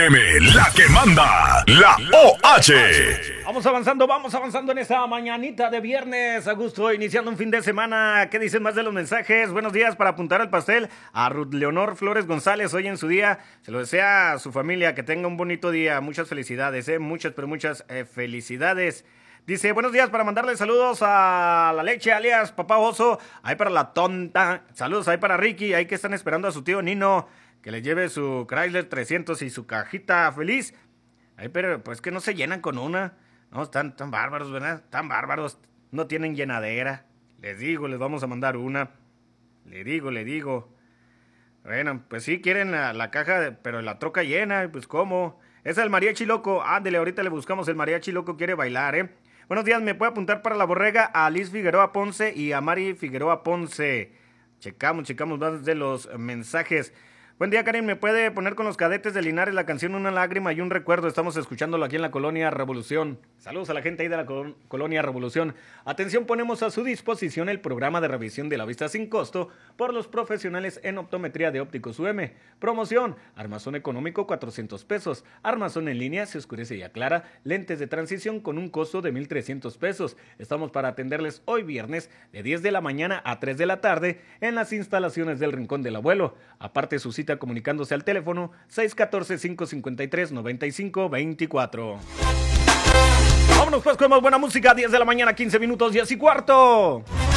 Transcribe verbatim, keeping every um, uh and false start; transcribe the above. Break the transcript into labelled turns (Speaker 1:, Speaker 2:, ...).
Speaker 1: M, la que manda, la O H.
Speaker 2: Vamos avanzando, vamos avanzando en esta mañanita de viernes. A gusto, iniciando un fin de semana. ¿Qué dicen más de los mensajes? Buenos días para apuntar al pastel a Ruth Leonor Flores González. Hoy en su día, se lo desea a su familia, que tenga un bonito día. Muchas felicidades, ¿eh? Muchas, pero muchas eh, felicidades. Dice, buenos días para mandarle saludos a la leche, alias Papá Oso. Ahí para la tonta. Saludos ahí para Ricky, ahí que están esperando a su tío Nino, que le lleve su Chrysler trescientos y su cajita feliz. Ahí, pero pues que no se llenan con una. No, están tan bárbaros, ¿verdad? Tan bárbaros. No tienen llenadera. Les digo, les vamos a mandar una. Le digo, le digo. Bueno, pues sí quieren la, la caja, de, pero la troca llena. Pues ¿cómo? Es el mariachi loco. Ándele, ahorita le buscamos. El mariachi loco quiere bailar, ¿eh? Buenos días, me puede apuntar para la borrega a Liz Figueroa Ponce y a Mari Figueroa Ponce. Checamos, checamos más de los mensajes. Buen día, Karen, ¿me puede poner con los Cadetes de Linares la canción Una lágrima y un recuerdo? Estamos escuchándolo aquí en la Colonia Revolución. Saludos a la gente ahí de la Col- Colonia Revolución. Atención, ponemos a su disposición el programa de revisión de la vista sin costo por los profesionales en optometría de Ópticos U M. Promoción, armazón económico cuatrocientos pesos, armazón en línea se oscurece y aclara, lentes de transición con un costo de mil trescientos pesos. Estamos para atenderles hoy viernes de diez de la mañana a tres de la tarde en las instalaciones del Rincón del Abuelo. Aparte su cita comunicándose al teléfono seis uno cuatro, cinco cinco tres, nueve cinco dos cuatro. Vámonos pues con más buena música, diez de la mañana, quince minutos, diez y cuarto.